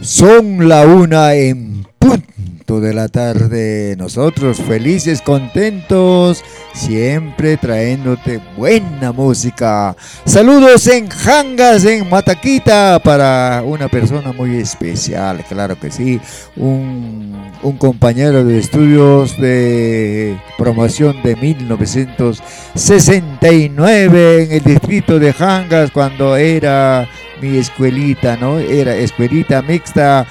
Son la 1 en punto de la tarde. Nosotros felices, contentos, siempre trayéndote buena música. Saludos en Jangas, en Mataquita, para una persona muy especial, claro que sí. Un compañero de estudios de promoción de 1969 en el distrito de Jangas, cuando era mi escuelita, ¿no? Era escuelita mixta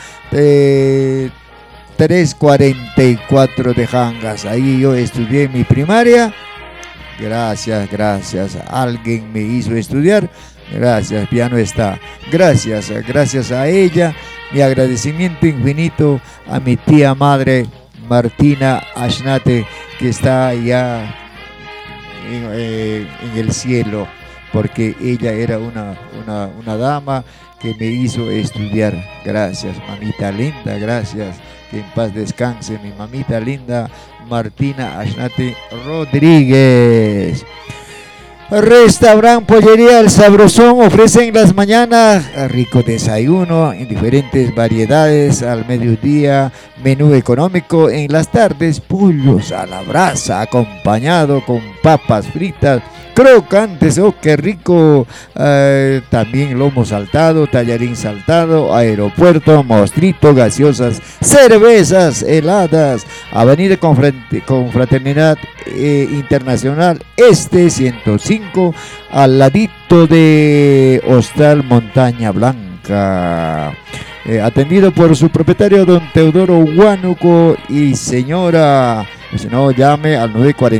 344 de Jangas. Ahí yo estudié mi primaria. Gracias. Alguien me hizo estudiar. Gracias, ya no está. Gracias a ella. Mi agradecimiento infinito a mi tía madre, Martina Ashnate, que está allá en el cielo, porque ella era una dama que me hizo estudiar. Gracias, mamita linda, gracias. Que en paz descanse mi mamita linda, Martina Ashnate Rodríguez. Restaurante Pollería El Sabrosón ofrecen las mañanas rico desayuno en diferentes variedades, al mediodía menú económico, en las tardes pollos a la brasa acompañado con papas fritas crocantes, oh qué rico, también lomo saltado, tallarín saltado, aeropuerto, mostrito, gaseosas, cervezas heladas, Avenida Confraternidad Internacional Este 105, al ladito de Hostal Montaña Blanca. Atendido por su propietario don Teodoro Huánuco y señora. Si no, llame al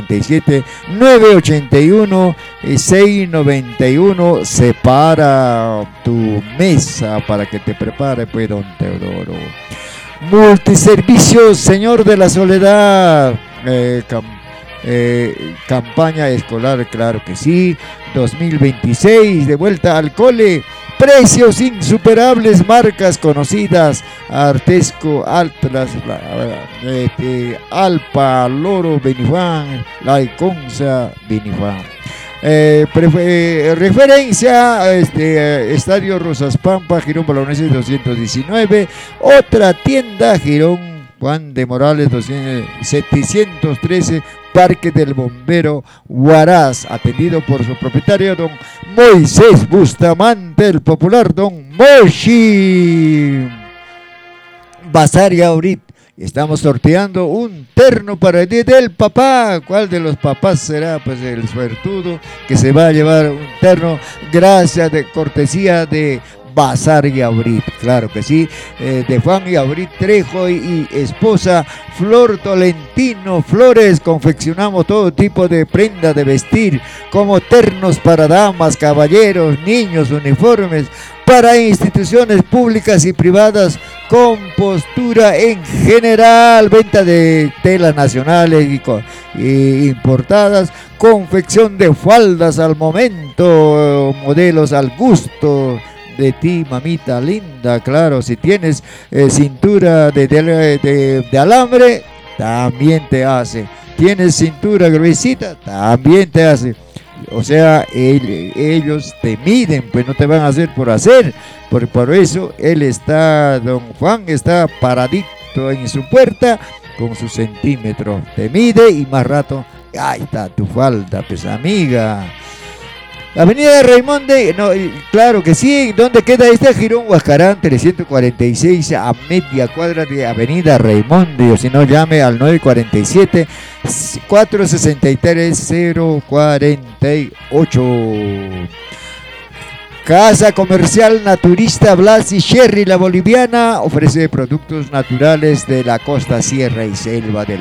947-981-691. Separa tu mesa para que te prepare, pues, don Teodoro. Multiservicios, Señor de la Soledad. Campaña escolar, claro que sí. 2026, de vuelta al cole. Precios insuperables, marcas conocidas: Artesco, Atlas, Alpa, Loro, Benifán, La Iconza, Benifán. Referencia Estadio Rosas Pampa, Girón Bolognesi 219. Otra tienda, Girón Juan de Morales 713, Parque del Bombero, Huaraz, atendido por su propietario don Moisés Bustamante, el popular don Moshi. Bazar y ahorita estamos sorteando un terno para el día del papá. ¿Cuál de los papás será? Pues el suertudo que se va a llevar un terno, gracias de cortesía de Bazar y Abrit, claro que sí, de Juan y Abrit Trejo y esposa Flor Tolentino Flores. Confeccionamos todo tipo de prenda de vestir, como ternos para damas, caballeros, niños, uniformes para instituciones públicas y privadas, con postura en general, venta de telas nacionales y importadas, confección de faldas al momento, modelos al gusto de ti, mamita linda. Claro, si tienes cintura de alambre, también te hace. Tienes cintura gruesita, también te hace. O sea, ellos te miden, pues no te van a hacer por hacer. Por eso don Juan está paradito en su puerta con su centímetro. Te mide y más rato, ahí está tu falda, pues amiga. Avenida Raimonde, no, claro que sí. ¿Dónde queda esta? Girón Huascarán 346, a media cuadra de Avenida Raimonde. O si no, llame al 947-463-048. Casa Comercial Naturista Blas y Sherry La Boliviana ofrece productos naturales de la costa, sierra y selva del